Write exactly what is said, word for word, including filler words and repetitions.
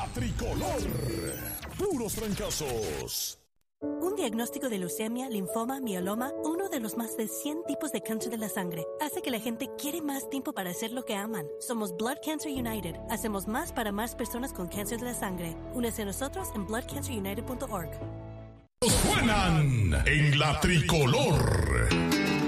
Tricolor. Puros trancazos. Un diagnóstico de leucemia, linfoma, mieloma, uno de los más de cien tipos de cáncer de la sangre, hace que la gente quiere más tiempo para hacer lo que aman. Somos Blood Cancer United. Hacemos más para más personas con cáncer de la sangre. Únese a nosotros en blood cancer united punto org. Suenan en la Tricolor.